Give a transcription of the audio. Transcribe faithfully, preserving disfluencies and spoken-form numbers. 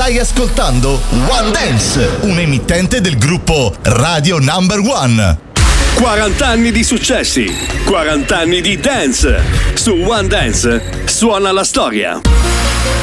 Stai ascoltando One Dance, un emittente del gruppo Radio Number One. quaranta anni di successi, quaranta anni di dance. Su One Dance suona la storia.